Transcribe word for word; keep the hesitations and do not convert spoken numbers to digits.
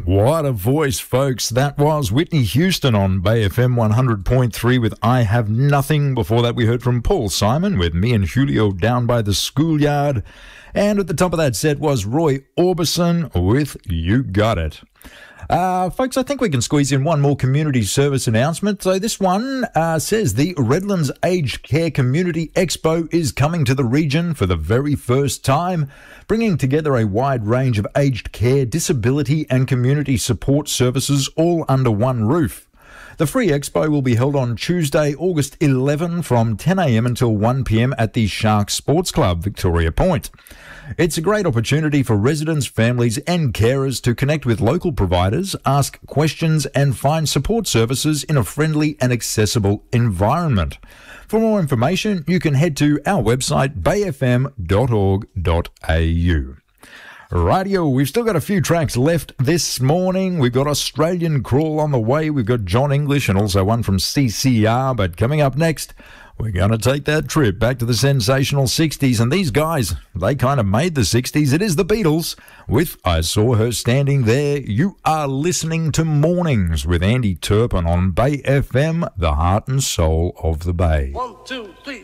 What a voice, folks. That was Whitney Houston on Bay F M one hundred point three with I Have Nothing. Before that, we heard from Paul Simon with Me and Julio Down by the Schoolyard. And at the top of that set was Roy Orbison with You Got It. Uh, folks, I think we can squeeze in one more community service announcement. So this one uh, says the Redlands Aged Care Community Expo is coming to the region for the very first time, bringing together a wide range of aged care, disability and community support services all under one roof. The free expo will be held on Tuesday, August eleventh from ten a m until one p m at the Shark Sports Club, Victoria Point. It's a great opportunity for residents, families and carers to connect with local providers, ask questions and find support services in a friendly and accessible environment. For more information, you can head to our website bay f m dot org dot a u. Radio, we've still got a few tracks left this morning. We've got Australian Crawl on the way. We've got John English and also one from C C R. But coming up next, we're going to take that trip back to the sensational sixties. And these guys, they kind of made the sixties. It is the Beatles with I Saw Her Standing There. You are listening to Mornings with Andy Turpin on Bay F M, the heart and soul of the Bay. One, two, three.